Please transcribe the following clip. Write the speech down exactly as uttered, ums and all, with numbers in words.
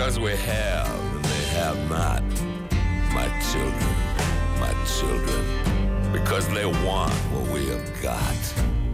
because we have and they have not. My children, my children, because they want what we have got.